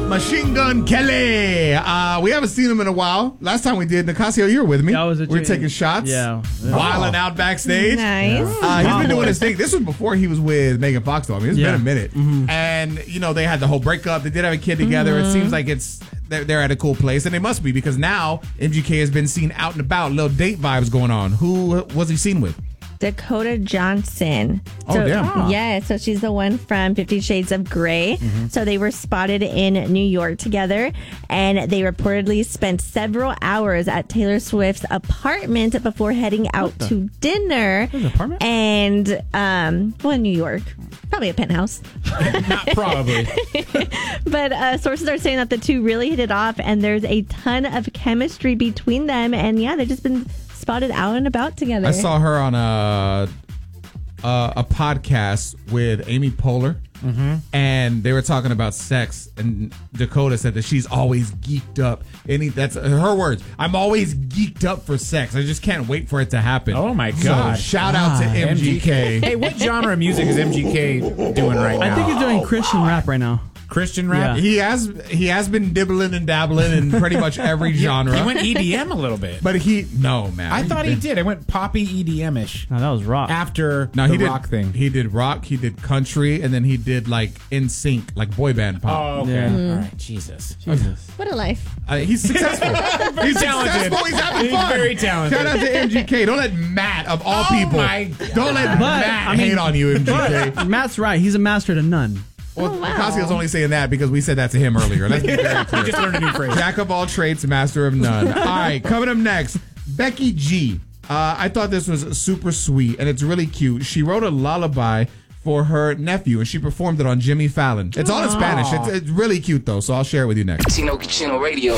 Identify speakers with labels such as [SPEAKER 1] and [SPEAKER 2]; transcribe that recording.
[SPEAKER 1] Machine Gun Kelly. We haven't seen him in a while. Last time we did, Nicasio, you were with me.
[SPEAKER 2] Yeah,
[SPEAKER 1] we were taking shots.
[SPEAKER 2] Yeah.
[SPEAKER 1] Wilding out backstage.
[SPEAKER 3] Nice.
[SPEAKER 1] He's been doing his thing. This was before he was with Megan Fox, though. I mean, it's been a minute. Mm-hmm. And, they had the whole breakup. They did have a kid together. It seems like they're at a cool place. And they must be, because now MGK has been seen out and about. Little date vibes going on. Who was he seen with?
[SPEAKER 3] Dakota Johnson. So,
[SPEAKER 1] damn.
[SPEAKER 3] Yeah, so she's the one from 50 Shades of Grey. Mm-hmm. So they were spotted in New York together, and they reportedly spent several hours at Taylor Swift's apartment before heading out to dinner.
[SPEAKER 2] An apartment?
[SPEAKER 3] And, in New York. Probably a penthouse.
[SPEAKER 4] Not probably.
[SPEAKER 3] But sources are saying that the two really hit it off, and there's a ton of chemistry between them. And yeah, they've just been spotted out and about together.
[SPEAKER 1] I saw her on a podcast with Amy Poehler, and they were talking about sex, and Dakota said that she's always geeked up. That's her words. I'm always geeked up for sex. I just can't wait for it to happen.
[SPEAKER 4] Oh my God.
[SPEAKER 1] So, shout out to MGK.
[SPEAKER 4] Hey, what genre of music is MGK doing right now?
[SPEAKER 2] I think he's doing Christian rap right now.
[SPEAKER 4] Christian rap?
[SPEAKER 2] Yeah.
[SPEAKER 1] He has been dibbling and dabbling in pretty much every genre.
[SPEAKER 4] He went EDM a little bit.
[SPEAKER 1] But no, man.
[SPEAKER 4] I thought he did. I went poppy EDM-ish.
[SPEAKER 2] No, that was rock.
[SPEAKER 4] After
[SPEAKER 1] he did
[SPEAKER 4] rock thing.
[SPEAKER 1] He did rock, he did country, and then he did like NSYNC, like boy band pop.
[SPEAKER 4] Oh, okay.
[SPEAKER 2] Yeah.
[SPEAKER 4] All right. Jesus.
[SPEAKER 3] What a life.
[SPEAKER 1] He's successful. He's
[SPEAKER 4] talented.
[SPEAKER 1] successful. He's having fun.
[SPEAKER 4] Very talented.
[SPEAKER 1] Shout out to MGK. Don't let Matt, of all people, don't let Matt hate on you, MGK.
[SPEAKER 2] Matt's right. He's a master to none.
[SPEAKER 1] Well, Casio's only saying that because we said that to him earlier. Let's be very clear.
[SPEAKER 4] Just learned a new phrase.
[SPEAKER 1] Jack of all trades, master of none. All right, coming up next, Becky G. I thought this was super sweet, and it's really cute. She wrote a lullaby for her nephew, and she performed it on Jimmy Fallon. It's all in Spanish. It's really cute, though, so I'll share it with you next.
[SPEAKER 5] Chino Radio.